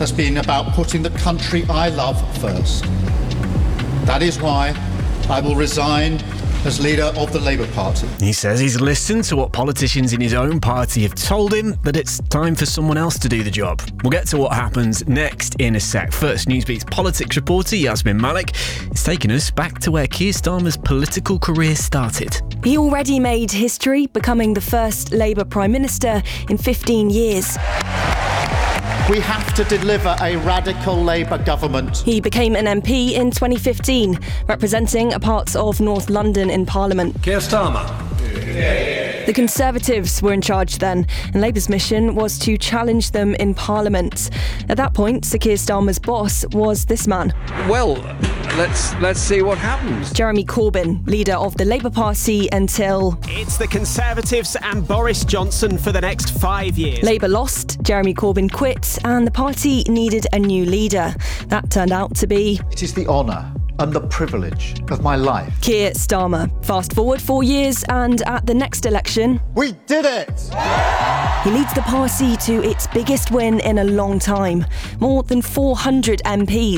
has been about putting the country I love first. That is why I will resign as leader of the Labour Party. He says he's listened to what politicians in his own party have told him, that it's time for someone else to do the job. We'll get to what happens next in a sec. First, Newsbeat's politics reporter Yasmin Malik is taking us back to where Keir Starmer's political career started. He already made history, becoming the first Labour Prime Minister in 15 years. We have to deliver a radical Labour government. He became an MP in 2015, representing a part of North London in Parliament. Keir Starmer. The Conservatives were in charge then, and Labour's mission was to challenge them in Parliament. At that point, Sir Keir Starmer's boss was this man. Well, let's see what happens. Jeremy Corbyn, leader of the Labour Party until... It's the Conservatives and Boris Johnson for the next 5 years. Labour lost, Jeremy Corbyn quit, and the party needed a new leader. That turned out to be... It is the honour and the privilege of my life. Keir Starmer. Fast forward 4 years, and at the next election... We did it! He leads the party to its biggest win in a long time. More than 400 MPs